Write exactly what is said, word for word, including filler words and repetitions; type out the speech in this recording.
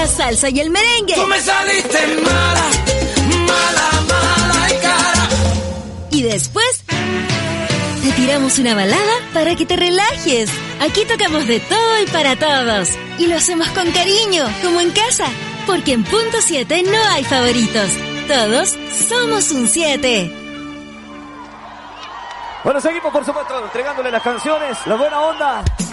la salsa y el merengue. Tú me saliste mala, mala, mala y cara. Y después te tiramos una balada para que te relajes. Aquí tocamos de todo y para todos. Y lo hacemos con cariño, como en casa. Porque en Punto siete no hay favoritos. Todos somos un siete. Bueno, seguimos por supuesto entregándole las canciones, la buena onda.